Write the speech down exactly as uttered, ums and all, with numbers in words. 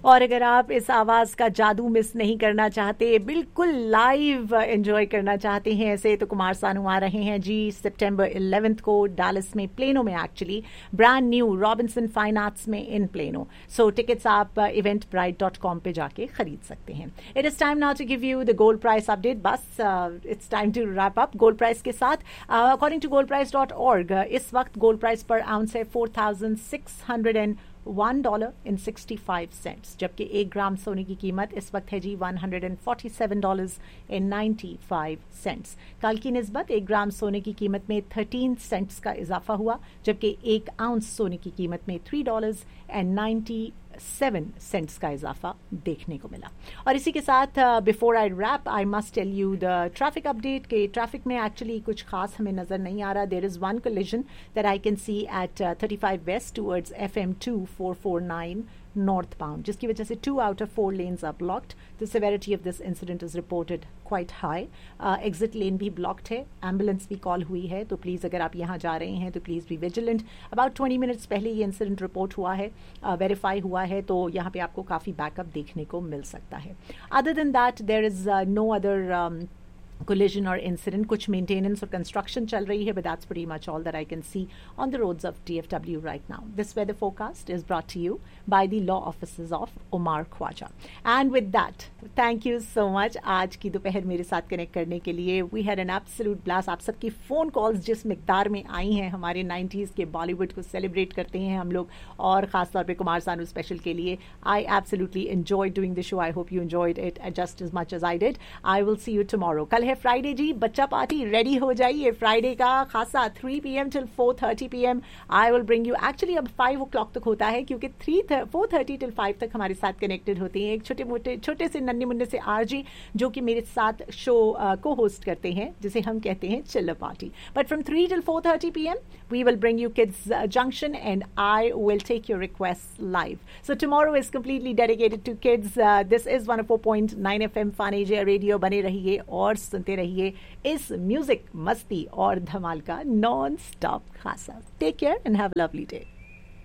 और अगर आप इस आवाज़ का जादू मिस नहीं करना चाहते, बिल्कुल लाइव एंजॉय करना चाहते हैं ऐसे, तो कुमार सानू आ रहे हैं जी सितंबर इलेवेंथ को डालस में, प्लेनो में actually, brand new Robinson fine arts में इन प्लेनो. सो टिकट्स आप इवेंट ब्राइट डॉट कॉम पे जाके खरीद सकते हैं. It is time now to give you the gold price update. बस it's time to wrap up gold price के साथ. According to gold price dot org इस वक्त गोल्ड प्राइस पर आउंस है four thousand six hundred and one dollar in sixty five cents, जबकि एक ग्राम सोने की कीमत इस वक्त है जी one hundred and forty seven dollars in ninety five cents. कल की निस्बत एक ग्राम सोने की कीमत में थर्टीन सेंट्स का इजाफा हुआ, जबकि एक आउंस सोने की कीमत में three dollars and ninety seven cents का इजाफा देखने को मिला. और इसी के साथ before I rap I must tell you the traffic update के ट्रैफिक में एक्चुअली कुछ खास हमें नजर नहीं आ रहा. There is one collision that I can see eight thirty five waste towards F M to four four nine north bound, जिसकी वजह से two out of four lanes are blocked. The severity of this incident is reported quite high. uh, exit lane भी blocked है, ambulance भी call हुई है, तो please अगर आप यहाँ जा रहे हैं तो please be vigilant. About twenty minutes पहले ये इंसिडेंट रिपोर्ट हुआ है, वेरीफाई uh, हुआ है, तो यहाँ पे आपको काफ़ी बैकअप देखने को मिल सकता है. Other than that there is no other collision or incident. कुछ मेंटेनेंस और कंस्ट्रक्शन चल रही है, but that's pretty much all that I can see on the roads of D F W right now. This weather forecast is brought to you by the law offices of Omar Khwaja. And with that, thank you so much आज की दोपहर मेरे साथ connect करने के लिए. We had an absolute blast. आप सबकी फ़ोन कॉल्स जिस मिकदार में आई हैं, हमारे नाइन्टीज़ के बॉलीवुड को सेलिब्रेट करते हैं हम लोग, और ख़ास तौर पे कुमार सानू स्पेशल के लिए. I absolutely enjoyed doing the show. I hope you enjoyed it just as much as I did. I will see you tomorrow. कल फ्राइडे जी, बच्चा पार्टी रेडी हो जाइए. फ्राइडे का खासा three P M till four thirty P M I will bring you. Actually अब five ओ clock तक होता है, क्योंकि three four thirty till five तक हमारे साथ कनेक्टेड होते हैं एक छोटे मोटे छोटे से नन्हे मुन्ने से आरजी, जो कि मेरे साथ शो को होस्ट करते हैं, जिसे हम कहते हैं चिल्लर party. But from three till four thirty P M we will bring you kids junction and I will take your request live. So tomorrow is completely dedicated to kids. This is one four point nine F M fun Asia radio. बने रहिए और सुनते रहिए इस music, मस्ती और धमाल का non stop खासा. Take care and have a lovely day.